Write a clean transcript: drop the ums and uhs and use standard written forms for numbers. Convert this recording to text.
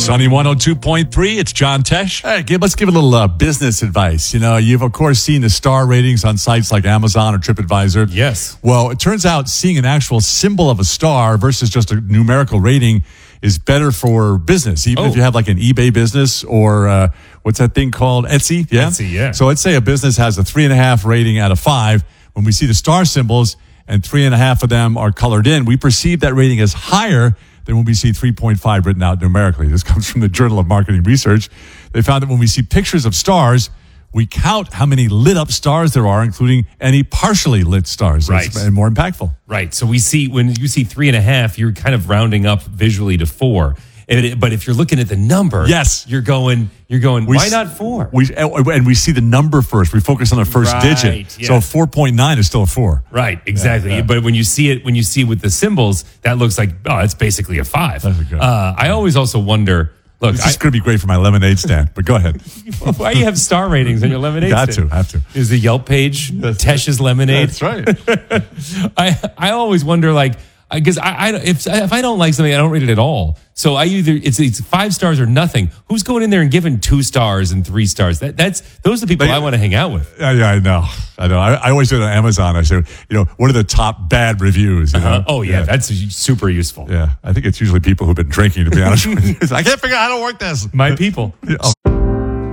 Sunny 102.3, it's John Tesh. Hey, let's give a little business advice. You know, you've, of course, seen the star ratings on sites like Amazon or TripAdvisor. Yes. Well, it turns out seeing an actual symbol of a star versus just a numerical rating is better for business, even if you have like an eBay business or what's that thing called? Etsy? Yeah. Etsy, yeah. So let's say a business has a 3.5 rating out of 5. When we see the star symbols and 3.5 of them are colored in, we perceive that rating as higher than when we see 3.5 written out numerically. This comes from the Journal of Marketing Research. They found that when we see pictures of stars, we count how many lit up stars there are, including any partially lit stars. Right. And more impactful. Right. So we see, when you see 3.5, you're kind of rounding up visually to 4. But if you're looking at the number, yes, you're going. Why not 4? And we see the number first. We focus on the first digit. Yeah. So 4.9 is still a 4. Right. Exactly. Yeah. But when you see it with the symbols, that looks like it's basically a 5. That's good. I always also wonder. Look, this is going to be great for my lemonade stand, but go ahead. Why do you have star ratings on your lemonade stand? Have to. Is the Yelp page Tesh's Lemonade? That's right. I always wonder, like, because if I don't like something, I don't rate it at all. So it's 5 stars or nothing. Who's going in there and giving 2 stars and 3 stars? Those are the people I want to hang out with. Yeah, I know. I always do it on Amazon. I say, what are the top bad reviews? You know? Oh yeah, that's super useful. Yeah, I think it's usually people who've been drinking. To be honest with you, I can't figure out how to work this. My people.